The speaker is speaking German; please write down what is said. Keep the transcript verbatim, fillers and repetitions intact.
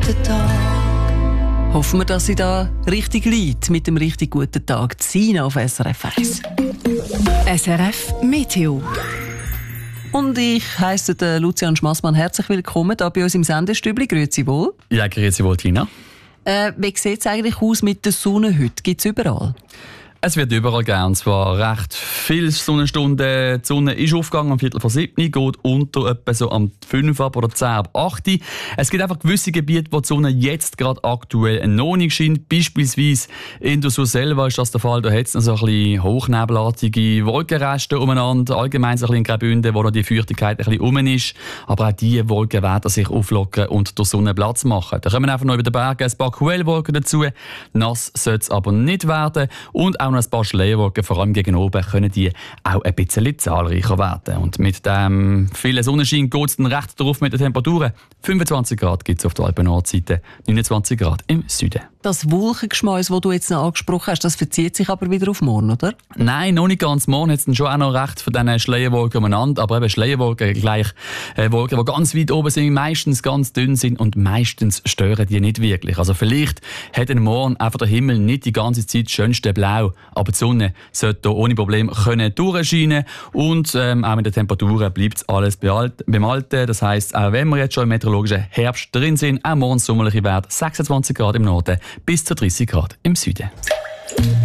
guten Tag. Hoffen wir, dass sie da richtig liegt mit dem richtig guten Tag. Sina auf S R F eins. S R F Meteo. Und ich heisse den Lucian Schmassmann herzlich willkommen hier bei uns im Sendestübli. Grüezi wohl. Ja, grüezi wohl, Tina. Äh, wie sieht es eigentlich aus mit der Sonne heute? Gibt es überall? Es wird überall geben, und zwar recht viele Sonnenstunden. Die Sonne ist aufgegangen am Viertel vor sieben, geht unter etwa so am fünf ab oder zehn ab acht. Es gibt einfach gewisse Gebiete, wo die Sonne jetzt gerade aktuell noch nicht scheint. Beispielsweise in der Sur selber ist das der Fall. Da hat es noch so ein bisschen hochnebelartige Wolkenreste umeinander. Allgemein so ein bisschen in Graubünden, wo noch die Feuchtigkeit ein bisschen rum ist. Aber auch diese Wolken werden sich auflockern und der Sonne Platz machen. Da kommen einfach noch über den Bergen ein paar Quellwolken dazu. Nass soll es aber nicht werden. Und auch noch ein paar Schleierwolken, vor allem gegen oben, können die auch ein bisschen zahlreicher werden. Und mit dem vielen Sonnenschein geht es dann recht darauf mit den Temperaturen. fünfundzwanzig Grad gibt es auf der Alpen-Nordseite, neunundzwanzig Grad im Süden. Das Wolkengeschmäus, das du jetzt noch angesprochen hast, das verzieht sich aber wieder auf morgen, oder? Nein, noch nicht ganz. Morgen hat es dann schon auch noch recht von diesen Schleierwolken umeinander. Aber eben Schleierwolken gleich äh, Wolken, die ganz weit oben sind, meistens ganz dünn sind und meistens stören die nicht wirklich. Also vielleicht hat dann morgen einfach der Himmel nicht die ganze Zeit das schönste Blau. Aber die Sonne sollte hier ohne Probleme können durchscheinen. Und ähm, auch mit den Temperaturen bleibt alles beim Alten. Das heisst, auch wenn wir jetzt schon im meteorologischen Herbst drin sind, auch morgen sommerliche Werte sechsundzwanzig Grad im Norden bis zu dreißig Grad im Süden.